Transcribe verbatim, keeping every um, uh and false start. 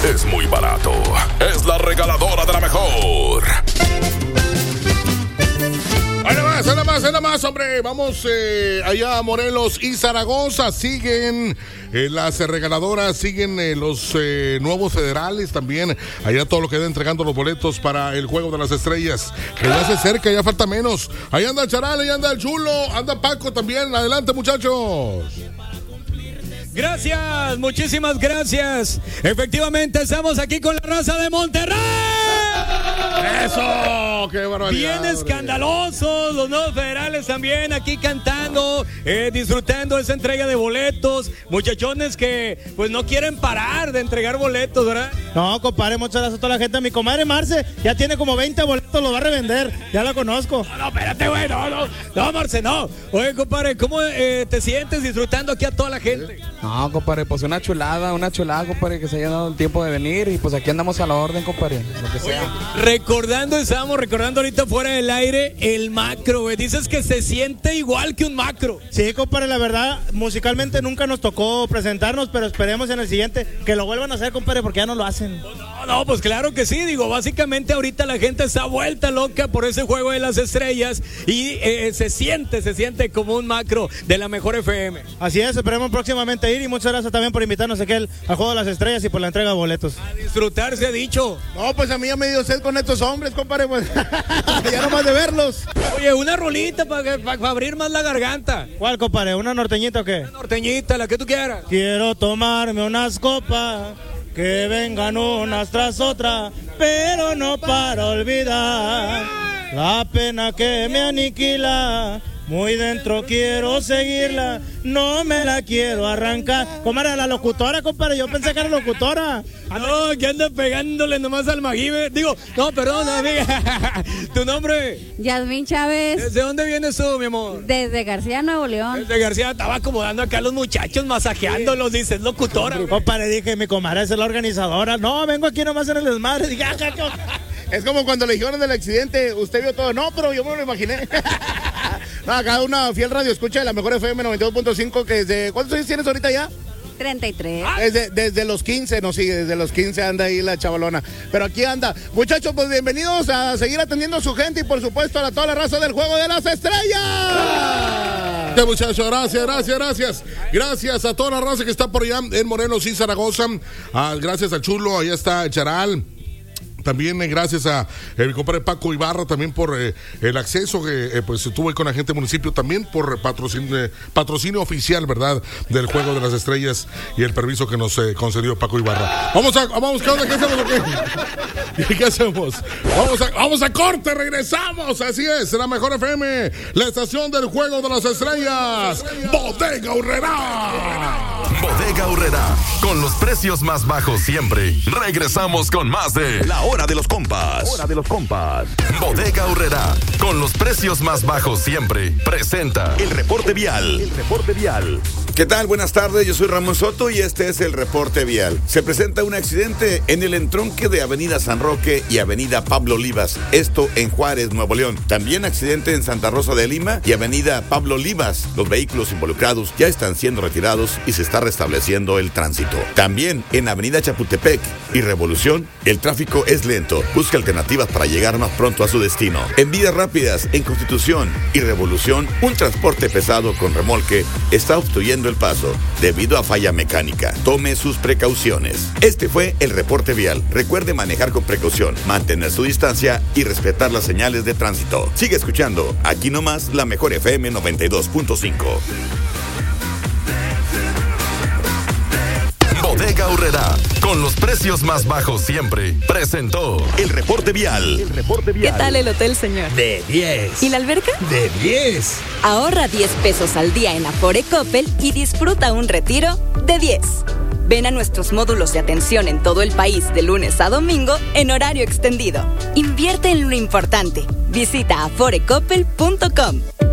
es muy barato. Es la regaladora de la mejor. Ahí nada más, ahí nada más, ahí nada más, hombre. Vamos eh, allá a Morelos y Zaragoza. Siguen eh, las eh, regaladoras, siguen eh, los eh, nuevos federales también. Allá todo lo que da entregando los boletos para el Juego de las Estrellas. Que ya se acerca, ya falta menos. Ahí anda el Charal, ahí anda el Chulo, anda Paco también. Adelante, muchachos. Gracias, muchísimas gracias. Efectivamente, estamos aquí con la raza de Monterrey. ¡Eso! ¡Qué barbaridad! Bien escandalosos, los nuevos federales también aquí cantando, eh, disfrutando esa entrega de boletos. Muchachones que pues no quieren parar de entregar boletos, ¿verdad? No, compadre, muchas gracias a toda la gente. Mi comadre Marce ya tiene como veinte boletos, los va a revender. Ya la conozco. No, no, espérate, güey, no, no, no, Marce, no. Oye, compadre, ¿cómo eh, te sientes disfrutando aquí a toda la gente? No, compadre, pues una chulada, una chulada, compadre, que se haya dado el tiempo de venir y pues aquí andamos a la orden, compadre, lo que sea. Oye, recordando, estábamos recordando ahorita fuera del aire el macro, güey. Dices que se siente igual que un macro. Sí, compadre, la verdad, musicalmente nunca nos tocó presentarnos, pero esperemos en el siguiente que lo vuelvan a hacer, compadre, porque ya no lo hacen. No, no, pues claro que sí, digo, básicamente ahorita la gente está vuelta loca por ese Juego de las Estrellas y eh, se siente, se siente como un macro de la mejor F M. Así es, esperemos próximamente ir y muchas gracias también por invitarnos aquí al, al Juego de las Estrellas y por la entrega de boletos. A disfrutar, se ha dicho. No, pues a mí ya me dio sed con estos hombres, compadre, pues ya nomás de verlos. Oye, una rolita para pa, pa abrir más la garganta. ¿Cuál, compadre? ¿Una norteñita o qué? Una norteñita, la que tú quieras. Quiero tomarme unas copas, que vengan unas tras otras, pero no para olvidar la pena que me aniquila. Muy dentro quiero seguirla, no me la quiero arrancar. ¿Cómo era la locutora, compadre? Yo pensé que era locutora. No, que anda pegándole nomás al Maguibe. Digo, no, perdón, amiga. ¿Tu nombre? Yasmín Chávez. ¿Desde dónde vienes tú, mi amor? Desde García, Nuevo León. Desde García, estaba acomodando acá a los muchachos, masajeándolos, dices, locutora. Compadre, dije, mi comadre es la organizadora. No, vengo aquí nomás en el desmadre. Dije, ah, ah, ah. Es como cuando le dijeron del accidente, usted vio todo. No, pero yo me lo imaginé. No, cada una fiel radio escucha de la mejor F M noventa y dos punto cinco, que desde... ¿Cuántos años tienes ahorita ya? treinta y tres. Desde, desde los quince, no sigue, desde los quince anda ahí la chavalona. Pero aquí anda. Muchachos, pues bienvenidos a seguir atendiendo a su gente y por supuesto a la, toda la raza del Juego de las Estrellas. Sí, muchachos, gracias, gracias, gracias. Gracias a toda la raza que está por allá en Morelos y Zaragoza. Ah, gracias al Chulo, allá está el Charal. También eh, gracias a eh, mi compadre Paco Ibarra también por eh, el acceso que eh, pues tuve con la gente del municipio, también por eh, patrocinio, eh, patrocinio oficial, ¿verdad?, del Juego de las Estrellas y el permiso que nos eh, concedió Paco Ibarra. Vamos a, vamos, ¿qué onda? ¿Qué hacemos o qué? ¿Qué hacemos? Vamos a, vamos a corte, regresamos, así es, la mejor F M, la estación del Juego de las Estrellas, Bodega Aurrerá. Bodega Aurrerá, con los precios más bajos siempre. Regresamos con más de La Hora de los Compas. Hora de los Compas. Bodega Aurrerá, con los precios más bajos siempre, presenta el reporte vial. El reporte vial. ¿Qué tal? Buenas tardes, yo soy Ramón Soto y este es el reporte vial. Se presenta un accidente en el entronque de Avenida San Roque y Avenida Pablo Olivas, esto en Juárez, Nuevo León. También accidente en Santa Rosa de Lima y Avenida Pablo Olivas. Los vehículos involucrados ya están siendo retirados y se está restableciendo el tránsito. También en Avenida Chapultepec y Revolución, el tráfico es lento. Busca alternativas para llegar más pronto a su destino. En vías rápidas, en Constitución y Revolución, un transporte pesado con remolque está obstruyendo el paso debido a falla mecánica. Tome sus precauciones. Este fue el reporte vial. Recuerde manejar con precaución, mantener su distancia y respetar las señales de tránsito. Sigue escuchando aquí nomás la mejor F M noventa y dos punto cinco. Bodega Aurrerá, con los precios más bajos siempre, presentó el reporte vial. El reporte vial. ¿Qué tal el hotel, señor? De diez. ¿Y la alberca? De diez. Ahorra diez pesos al día en Afore Coppel y disfruta un retiro de diez. Ven a nuestros módulos de atención en todo el país de lunes a domingo en horario extendido. Invierte en lo importante. Visita afore coppel punto com.